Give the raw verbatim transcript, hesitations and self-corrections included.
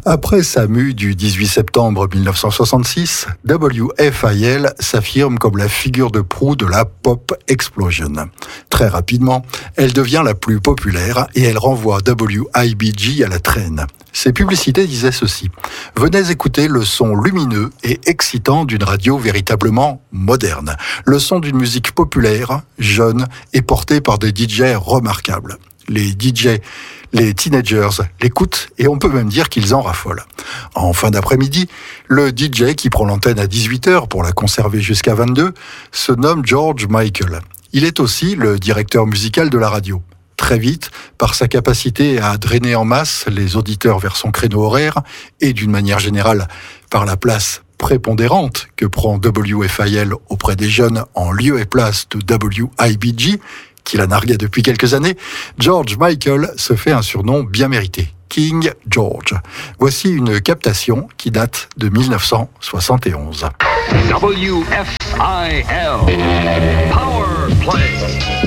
Après sa mue du dix-huit septembre mille neuf cent soixante-six, W F I L s'affirme comme la figure de proue de la pop explosion. Très rapidement, elle devient la plus populaire et elle renvoie W I B G à la traîne. Ses publicités disaient ceci: « Venez écouter le son lumineux et excitant d'une radio véritablement moderne. Le son d'une musique populaire, jeune et portée par des D J remarquables. » Les D J, les teenagers l'écoutent et on peut même dire qu'ils en raffolent. En fin d'après-midi, le D J qui prend l'antenne à dix-huit heures pour la conserver jusqu'à vingt-deux se nomme George Michael. Il est aussi le directeur musical de la radio. Très vite, par sa capacité à drainer en masse les auditeurs vers son créneau horaire et d'une manière générale par la place prépondérante que prend W F I L auprès des jeunes en lieu et place de W I B G, qui la narguait depuis quelques années, George Michael se fait un surnom bien mérité, King George. Voici une captation qui date de mille neuf cent soixante et onze. W F I L Power Play.